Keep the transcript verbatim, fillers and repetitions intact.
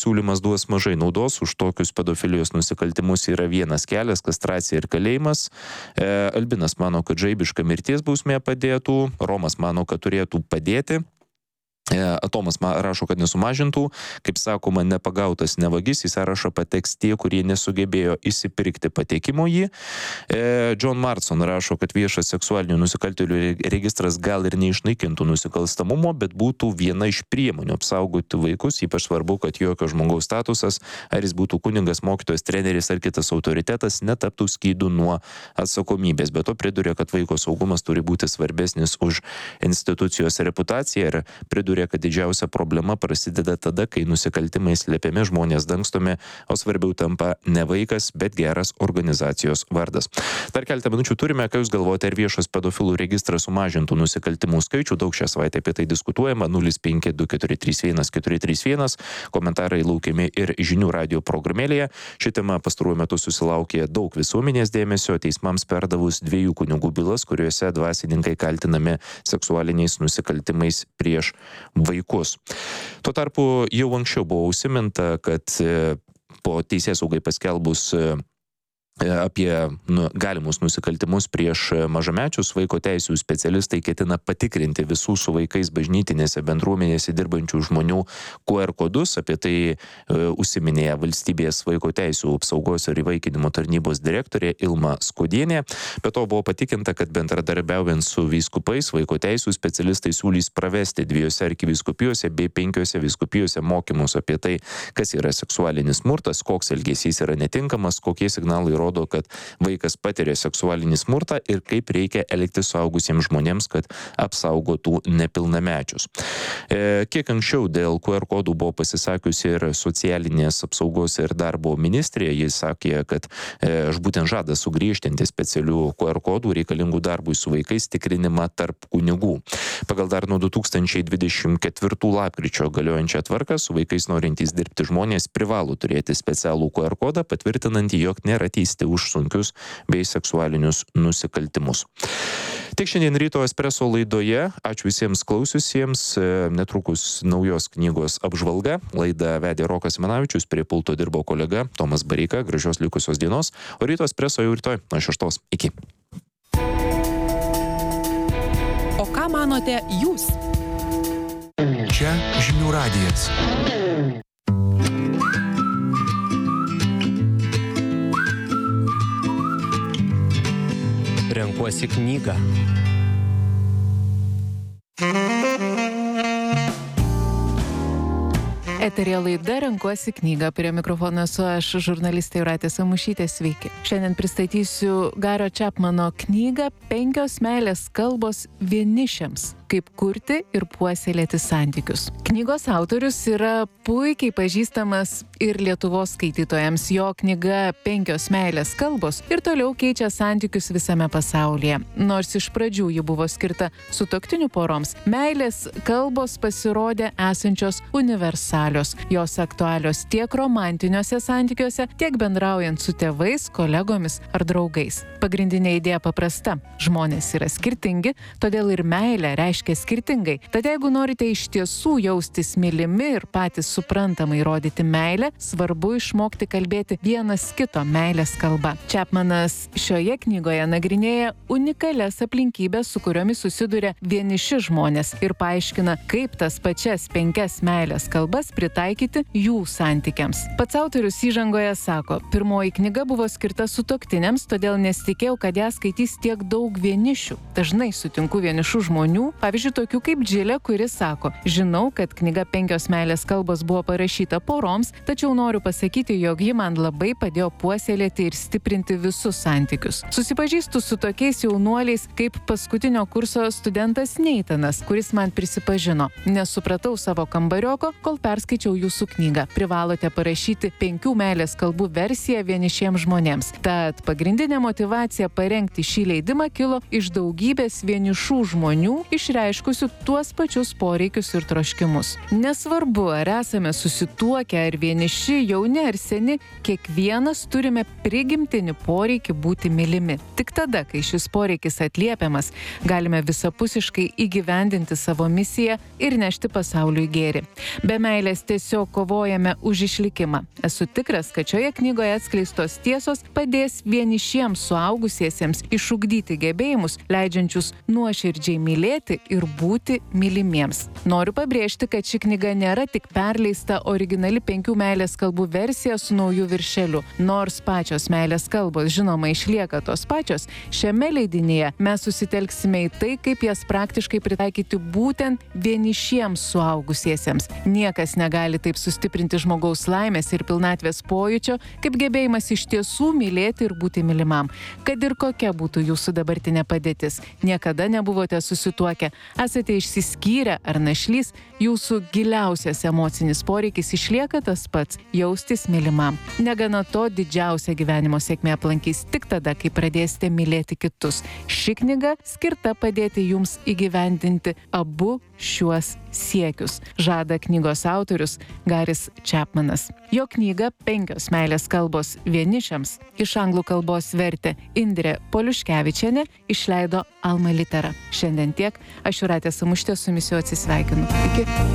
siūlymas duos mažai naudos, už tokius pedofilijos nusikaltimus yra vienas kelias - kastracija ir kalėjimas. E, Albinas mano, kad žaibiška mirties bausmė padėtų, Romas mano, kad turėtų padėti. Tomas rašo, kad nesumažintų, kaip sakoma, nepagautas nevagis, į sąrašą pateks tie, kurie nesugebėjo įsipirkti patekimo jį. John Martson rašo, kad viešas seksualinių nusikaltėlių registras gal ir neišnaikintų nusikalstamumo, bet būtų viena iš priemonių apsaugoti vaikus, ypač svarbu, kad jokio žmogaus statusas, ar jis būtų kunigas, mokytojas, treneris ar kitas autoritetas, netaptų skydu nuo atsakomybės. Be to priduria, kad vaiko saugumas turi būti svarbesnis už institucijos reputaciją ir priduria, kad didžiausia problema prasideda tada, kai nusikaltimai slėpiami, žmonės dangstomi, o svarbiau tampa ne vaikas, bet geras organizacijos vardas. Dar keletą minučių turime, ką jūs galvojate, ar viešas pedofilų registras sumažintų nusikaltimų skaičių, daug šią savaitę apie tai diskutuojama, nulis penki du keturi trys vienas keturi trys vienas, komentarai laukiami ir žinių radio programėlėje. Ši tema pastaruoju metu susilaukė daug visuomenės dėmesio, teismams perdavus dviejų kunigų bylas, kuriuose dvasininkai kaltinami seksualiniais nusikaltimais prieš vaikus. Tuo tarpu jau anksčiau buvo užsiminta, kad po teisėsaugai paskelbus apie nu, galimus nusikaltimus prieš mažamečius, vaiko teisių specialistai ketina patikrinti visų su vaikais bažnytinėse bendruomenėse dirbančių žmonių Q R kodus. Apie tai e, užsiminėja valstybės vaiko teisių apsaugos ir įvaikinimo tarnybos direktorė Ilma Skuodienė. Be to buvo patikinta, kad bendradarbiaujant su vyskupais, vaiko teisių specialistai siūlys pravesti dviejose arkivyskupijose bei penkiose vyskupijose mokymus apie tai, kas yra seksualinis smurtas, koks elgesys yra netinkamas, kokie signalai rodo, kad vaikas patiria seksualinį smurtą ir kaip reikia elgtis suaugusiems žmonėms, kad apsaugotų nepilnamečius. E, kiek anksčiau dėl Q R kodų buvo pasisakiusi ir socialinės apsaugos ir darbo ministrė. Jis sakė, kad e, būtent žada sugriežtinti specialių Q R kodų reikalingų darbui su vaikais tikrinimą tarp kunigų. Pagal dar nuo du tūkstančiai dvidešimt ketvirtų lapkričio galiojančią tvarką su vaikais norintys dirbti žmonės privalo turėti specialų Q R kodą, patvirtinantį, jog nėra teisti už sunkius bei seksualinius nusikaltimus. Tiek šiandien Ryto Espresso laidoje. Ačiū visiems klausiusiems. Netrukus naujos knygos apžvalga. Laidą vedė Rokas Simanavičius, prie pulto dirbo kolega Tomas Bareika. Gražios likusios dienos. O Ryto Espresso jau rytoj nuo šeštos. Iki. O ką manote jūs? Čia Žinių radijas. Renkuosi knygą. Eterija laida Renkuosi knygą. Prie mikrofono esu aš, žurnalistė Jūratė Samušytė. Sveiki. Šiandien pristatysiu Gario Čepmano knygą Penkios meilės kalbos vienišiams. Kaip kurti ir puoselėti santykius. Knygos autorius yra puikiai pažįstamas ir Lietuvos skaitytojams. Jo knyga Penkios meilės kalbos ir toliau keičia santykius visame pasaulyje. Nors iš pradžių ji buvo skirta sutuoktinių poroms, meilės kalbos pasirodė esančios universalios. Jos aktualios tiek romantiniuose santykiuose, tiek bendraujant su tėvais, kolegomis ar draugais. Pagrindinė idėja paprasta. Žmonės yra skirtingi, todėl ir meilė reiškia skirtingai. Tad jeigu norite iš tiesų jaustis mylimi ir patys suprantamai rodyti meilę, svarbu išmokti kalbėti vienas kito meilės kalba. Čepmanas šioje knygoje nagrinėja unikalias aplinkybės, su kuriomis susiduria vieniši žmonės ir paaiškina, kaip tas pačias penkias meilės kalbas pritaikyti jų santykiams. Pats autorius įžangoje sako, pirmoji knyga buvo skirta sutuoktiniams, todėl nesitikėjau, kad ją skaitys tiek daug vienišių. Dažnai sutinku vienišų žmonių, pavyzdžiui, tokių kaip Džilė, kuris sako, žinau, kad knyga Penkios meilės kalbos buvo parašyta poroms, tačiau noriu pasakyti, jog ji man labai padėjo puoselėti ir stiprinti visus santykius. Susipažįstu su tokiais jaunuoliais kaip paskutinio kurso studentas Neitanas, kuris man prisipažino, nesupratau savo kambarioko, kol perskaičiau jūsų knygą. Privalote parašyti penkių meilės kalbų versiją vienišiems žmonėms. Tad pagrindinė motyvacija parengti šį leidimą kilo iš daugybės vienišų žmonių, išreiškusių tuos pačius poreikius ir troškimus. Nesvarbu, ar esame susituokę, ar vieniši, jauni ar seni, kiekvienas turime prigimtinį poreikį būti mylimi. Tik tada, kai šis poreikis atliepiamas, galime visapusiškai įgyvendinti savo misiją ir nešti pasauliui gėrį. Be meilės mes tiesiog kovojame už išlikimą. Esu tikras, kad šioje knygoje atskleistos tiesos padės vienišiems suaugusiesiems išugdyti gebėjimus, leidžiančius nuoširdžiai mylėti ir būti mylimiems. Noriu pabrėžti, kad ši knyga nėra tik perleista originali penkių meilės kalbų versija su nauju viršeliu. Nors pačios meilės kalbos, žinoma, išlieka tos pačios, šiame leidinyje mes susitelksime į tai, kaip jas praktiškai pritaikyti būtent vienišiems suaugusiesiems. Niekas negali taip sustiprinti žmogaus laimės ir pilnatvės pojūčio, kaip gebėjimas iš tiesų mylėti ir būti mylimam. Kad ir kokia būtų jūsų dabartinė padėtis, niekada nebuvote susituokę, esate išsiskyrę ar našlys, jūsų giliausias emocinis poreikis išlieka tas pats – jaustis mylimam. Negana to, didžiausia gyvenimo sėkmė aplankys tik tada, kai pradėsite mylėti kitus. Ši knyga skirta padėti jums įgyvendinti abu šiuos siekius, žada knygos autorius Garis Čepmanas. Jo knygą Penkios meilės kalbos vienišiams iš anglų kalbos vertė Indrė Poliuškevičienė, išleido Alma Litera. Šiandien tiek, aš Jūratė Samušytė su jumis jau atsisveikinu. Iki.